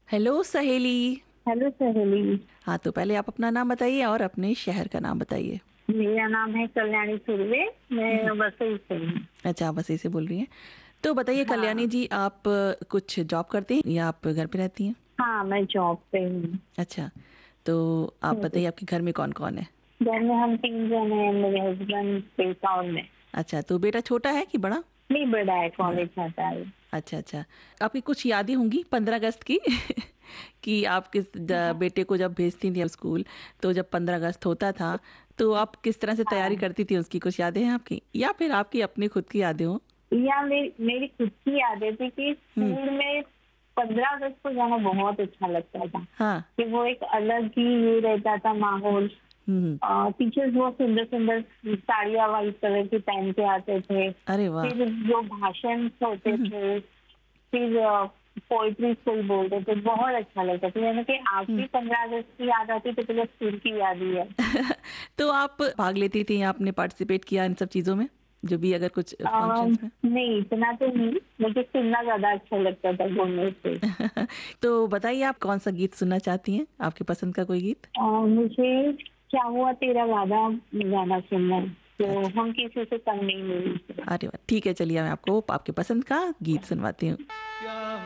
Hello सहेली। Hello सहेली। हाँ, तो पहले आप अपना नाम बताइए और अपने शहर का नाम बताइए। मेरा नाम है कल्याणी सुर्वे। हम्म। मैं वसई से हूँ। अच्छा, आप वैसे से बोल रही हैं। तो बताइए कल्याणी हाँ। जी, आप कुछ जॉब करते हैं या आप घर पे रहती हैं? हाँ, मैं जॉब पे हूँ। अच्छा, तो आप बताइए आपके घर में कौन कौन है? घर में हम 3 जन हैं, मेरे हस्बैंड बेटा और मैं। अच्छा, तो बेटा छोटा है कि बड़ा? नहीं, बड़ा है, बड़ा। कॉलेज जाता है। अच्छा अच्छा। आपकी कुछ यादें होंगी 15 अगस्त की कि आप हाँ। बेटे को जब भेजती थी स्कूल, तो जब 15 अगस्त होता था तो आप किस तरह से तैयारी हाँ। करती थी, उसकी कुछ यादें हैं आपकी या फिर आपकी अपनी खुद की यादें हो? या मेरी खुद की आदत थी कि हम्म। स्कूल में 15 अगस्त को जाना बहुत अच्छा लगता था। हाँ। कि वो एक अलग ही ये रहता था माहौल। हम्म। टीचर्स बहुत सुंदर सुंदर साड़ियाँ वाइट कलर की पहन के आते थे। अरे वाह। फिर जो भाषण होते हम्म। थे, फिर पोइट्री कोई बोलते थे, बहुत अच्छा लगता था। यानी कि हम्म। आपकी 15 अगस्त की याद आती तो पहले स्कूल की याद ही है। तो आप भाग लेती थी या आपने पार्टिसिपेट किया इन सब चीज़ों में, जो भी अगर कुछ फंक्शंस में? नहीं, इतना तो नहीं। मुझे सुनना ज्यादा अच्छा लगता था बोलने से। तो बताइए आप कौन सा गीत सुनना चाहती हैं, आपकी पसंद का कोई गीत? मुझे क्या हुआ तेरा वादा गाना सुनना है। तो अच्छा। हम किसी से कम नहीं मिले। अरे वाह, ठीक है, चलिए मैं आपको आपके पसंद का गीत सुनवाती हूँ।